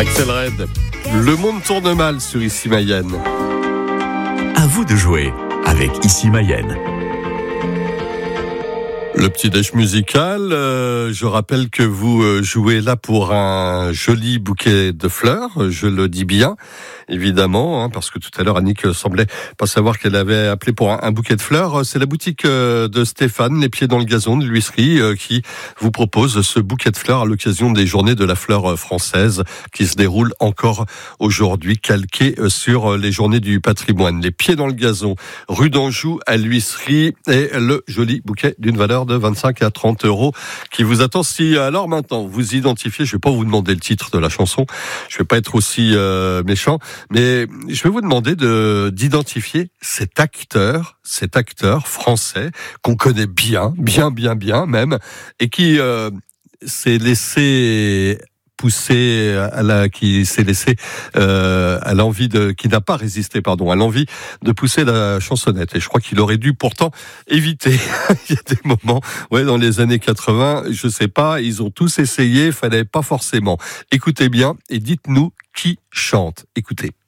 Axel Red, le monde tourne mal sur Ici Mayenne. À vous de jouer avec Ici Mayenne. Le petit déj musical, je rappelle que vous jouez là pour un joli bouquet de fleurs, je le dis bien, évidemment, parce que tout à l'heure Annick semblait pas savoir qu'elle avait appelé pour un bouquet de fleurs. C'est la boutique de Stéphane, Les Pieds dans le Gazon de l'huisserie, qui vous propose ce bouquet de fleurs à l'occasion des journées de la fleur française qui se déroulent encore aujourd'hui, calquées sur les journées du patrimoine. Les Pieds dans le Gazon, rue d'Anjou à l'huisserie, et le joli bouquet d'une valeur de 25 à 30 euros qui vous attend. Si alors maintenant vous identifiez, je vais pas vous demander le titre de la chanson, je vais pas être aussi méchant, mais je vais vous demander d'identifier cet acteur français qu'on connaît bien même, et qui s'est laissé poussé qui s'est laissé à l'envie qui n'a pas résisté, à l'envie de pousser la chansonnette. Et je crois qu'il aurait dû pourtant éviter. Il y a des moments, dans les années 80, je sais pas, ils ont tous essayé, fallait pas forcément. Écoutez bien et dites-nous qui chante. Écoutez.